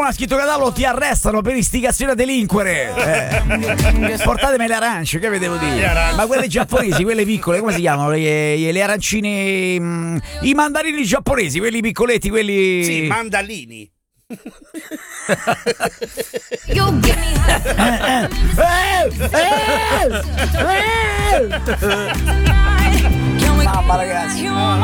ha scritto Cadavolo, ti arrestano per istigazione a delinquere. Portatemi le arance, che vedevo dire? Ma quelle giapponesi, quelle piccole, come si chiamano? Le arancine, i mandarini giapponesi, quelli piccoletti, quelli... Sì, mandalini. Mamma, ragazzi.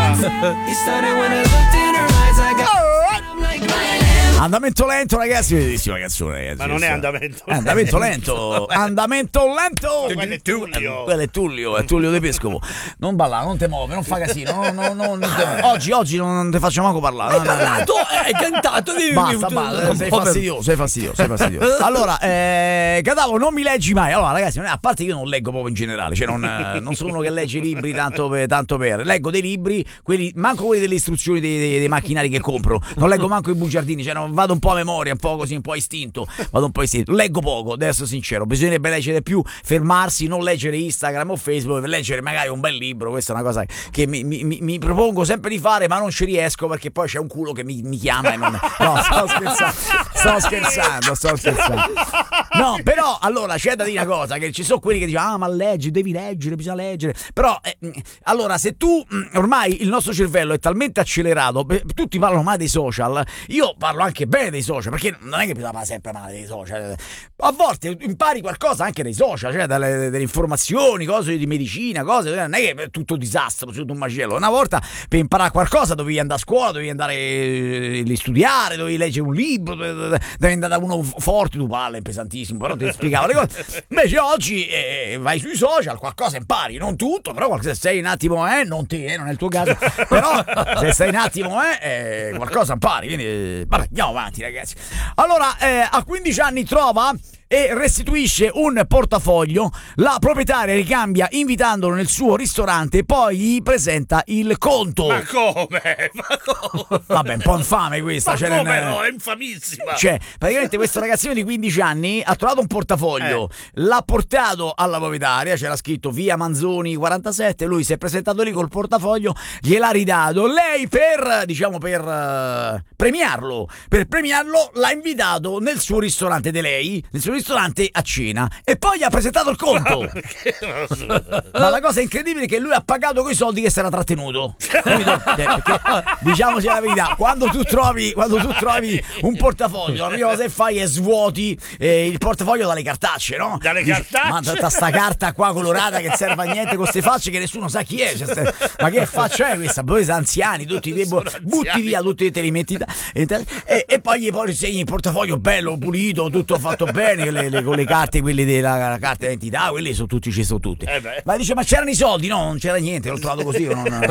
Andamento lento, ragazzi, bellissima canzone, ragazzi. Ma non è andamento. Andamento lento. Andamento lento. Quello è Tullio. Quello è Tullio, è Tullio De Pescovo. Non ballare, non te muove, non fa casino. Oggi non te faccio manco parlare. Hai cantato. Basta, sei fastidioso. Allora, Cadavolo, non mi leggi mai. Allora, ragazzi, a parte io non leggo proprio in generale, cioè non sono uno che legge libri tanto per. Leggo dei libri, manco quelli delle istruzioni dei macchinari che compro. Non leggo manco i bugiardini, cioè vado un po' a memoria, un po' così, un po' a istinto. Leggo poco, devo essere sincero. Bisognerebbe leggere più, fermarsi, non leggere Instagram o Facebook, per leggere magari un bel libro. Questa è una cosa che mi propongo sempre di fare, ma non ci riesco perché poi c'è un culo che mi chiama e non... No, sto scherzando. No, però allora c'è da dire una cosa, che ci sono quelli che dicono ma devi leggere, bisogna leggere. Però allora, se tu ormai il nostro cervello è talmente accelerato, tutti parlano male dei social, io parlo anche bene dei social, perché non è che bisogna parlare sempre male dei social. A volte impari qualcosa anche dai social, cioè delle informazioni, cose di medicina, cose, non è che è tutto disastro, tutto un macello. Una volta per imparare qualcosa dovevi andare a scuola, dovevi andare a studiare, dovevi leggere un libro, dovevi andare da uno forte, tu parli, è pesantissimo, però ti spiegava le cose. Invece oggi vai sui social, qualcosa impari, non tutto, però se sei un attimo, non te, non è il tuo caso, però se sei un attimo, qualcosa impari, quindi vabbè, andiamo avanti, ragazzi. Allora, a 15 anni trova e restituisce un portafoglio, la proprietaria ricambia invitandolo nel suo ristorante e poi gli presenta il conto. Ma come? Vabbè, un po' infame questa. Ma come no? È infamissima. Cioè, praticamente questo ragazzino di 15 anni ha trovato un portafoglio, l'ha portato alla proprietaria, c'era scritto via Manzoni 47, lui si è presentato lì col portafoglio, gliel'ha ridato. Lei per premiarlo l'ha invitato nel suo ristorante nel suo ristorante a cena e poi gli ha presentato il conto. Ma la cosa incredibile è che lui ha pagato coi soldi che si era trattenuto. Perché, diciamoci la verità, quando tu trovi un portafoglio, la prima cosa che fai è svuoti il portafoglio dalle cartacce, no? Dalle cartacce? Ma sta carta qua colorata che serve a niente con queste facce che nessuno sa chi è. Ma che faccia è questa? Voi siete anziani, tutti butti via, tutti te li metti e poi gli segni il portafoglio bello, pulito, tutto fatto bene, con le carte, quelle della carta d'identità, quelli sono tutti, ci sono tutti. Ma dice, ma c'erano i soldi? No, non c'era niente, l'ho trovato così.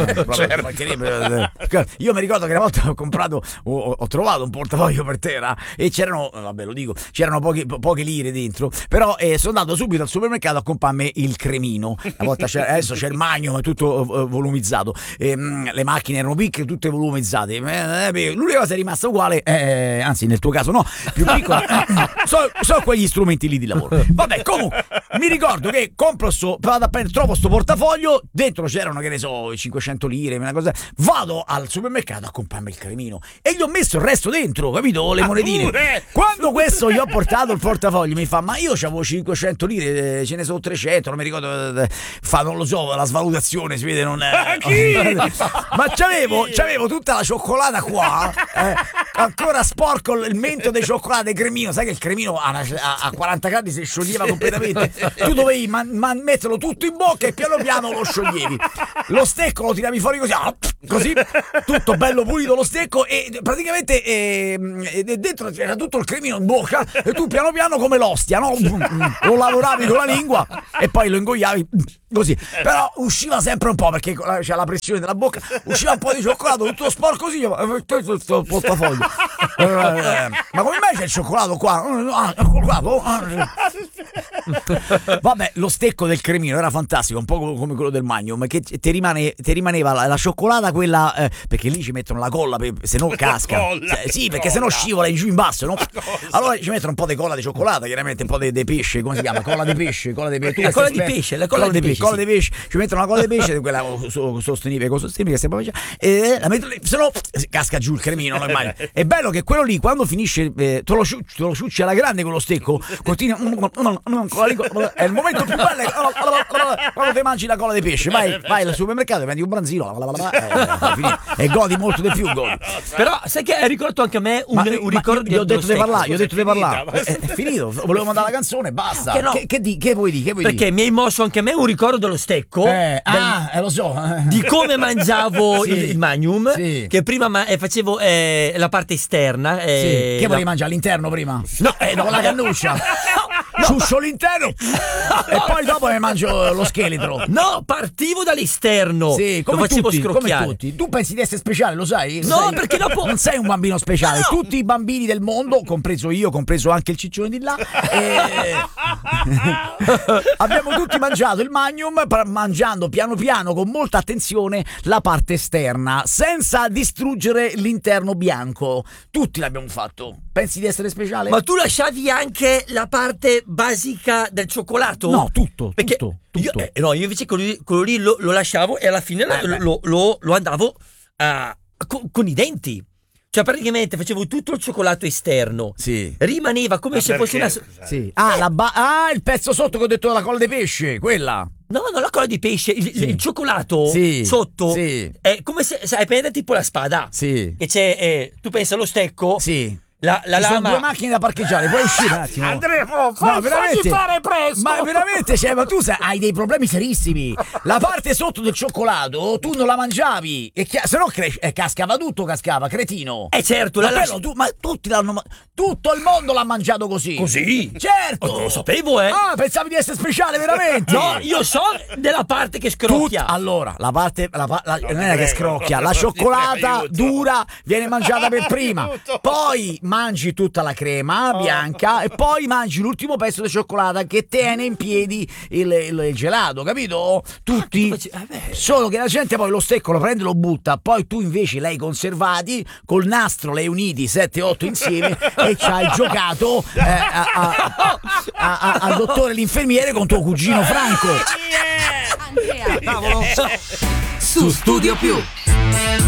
Io mi ricordo che una volta ho trovato un portafoglio per terra e c'erano, vabbè lo dico, c'erano poche lire dentro, però sono andato subito al supermercato a comprarmi il cremino. Una volta adesso c'è il Magnum, è tutto volumizzato, le macchine erano piccole, tutte volumizzate. L'unica cosa è rimasta uguale, anzi nel tuo caso no, più piccola, so quegli strumenti lì di lavoro. Vabbè, comunque mi ricordo che trovo sto portafoglio, dentro c'erano, che ne so, 500 lire, una cosa. Vado al supermercato a comprarmi il cremino e gli ho messo il resto dentro, capito? Le monetine. Quando questo gli ho portato il portafoglio, mi fa, ma io c'avevo 500 lire, ce ne sono 300, non mi ricordo, non lo so, la svalutazione si vede, non è. Ma c'avevo tutta la cioccolata qua, ancora sporco il mento di cioccolato e cremino. Sai che il cremino a 40 gradi si scioglieva completamente. Tu dovevi metterlo tutto in bocca e piano piano lo scioglievi. Lo stecco lo tiravi fuori così, tutto bello pulito lo stecco, e praticamente dentro c'era tutto il cremino in bocca e tu piano piano come l'ostia, no? Lo lavoravi con la lingua e poi lo ingoiavi così, però usciva sempre un po', perché c'è la pressione della bocca, usciva un po' di cioccolato tutto sporco così. Questo portafoglio, ma come mai c'è il cioccolato qua? Vabbè, lo stecco del cremino era fantastico, un po' come quello del Magnum, che ti rimaneva la cioccolata quella, perché lì ci mettono la colla, se no casca. Sì, perché se no scivola in giù in basso, no? Allora ci mettono un po' di colla di cioccolata, chiaramente un po' di pesce, come si chiama? Colla di pesce, La colla di pesce, ci mettono la colla di pesce, quella sostenibile, che stiamo facendo, e la mettono lì, se no casca giù il cremino, normale. È bello che quello lì quando finisce te lo ciucci alla grande con lo stecco, continua, è il momento più bello quando ti mangi la colla di pesce, vai al supermercato, prendi un branzino e godi molto di più, godi. Però sai che hai ricordato anche a me un ricordo. Io ho detto di parlare, è finito, volevo mandare la canzone, basta. Che vuoi dire? Perché mi hai mosso anche a me un ricordo dello stecco, lo so, di come mangiavo sì, il Magnum, sì, che prima facevo la parte esterna, sì. Che volevi mangiare all'interno prima? No, con la cannuccia. Ciuscio l'interno e poi dopo mi mangio lo scheletro. No, partivo dall'esterno. Sì, come lo facevo tutti, scrocchiare. come tutti. Tu pensi di essere speciale, lo sai? No, perché dopo non sei un bambino speciale. No. Tutti i bambini del mondo, compreso io, compreso anche il ciccione di là, abbiamo tutti mangiato il Magnum, mangiando piano piano con molta attenzione la parte esterna, senza distruggere l'interno bianco. Tutti l'abbiamo fatto. Pensi di essere speciale? Ma tu lasciavi anche la parte basica del cioccolato? No, tutto. Io invece quello lì lo lasciavo e alla fine lo andavo con i denti. Cioè praticamente facevo tutto il cioccolato esterno. Sì. Rimaneva come se fosse una... Sì. Il pezzo sotto che ho detto la colla di pesce, quella. No, non la colla di pesce, il cioccolato sotto è come se hai preso tipo la spada. Sì. Che c'è, tu pensi allo stecco? Sì. La lama... Sono due macchine da parcheggiare, puoi uscire un attimo? Andrea, fagli fare presto! Ma veramente, ma tu hai dei problemi serissimi. La parte sotto del cioccolato tu non la mangiavi, se no cascava tutto, cretino. Certo, ma tutti tutto il mondo l'ha mangiato così. Così? Certo! Non lo sapevo, pensavi di essere speciale, veramente? No, io so della parte che scrocchia. Allora, la parte non è che scrocchia, la cioccolata dura viene mangiata per prima. Poi mangi tutta la crema bianca e poi mangi l'ultimo pezzo di cioccolata che tiene in piedi il gelato, capito? Tutti. Solo che la gente poi lo stecco lo prende e lo butta, poi tu invece l'hai conservati col nastro, l'hai uniti 7-8 insieme e ci hai giocato al dottore l'infermiere con tuo cugino Franco. Andrea. Su Studio Più.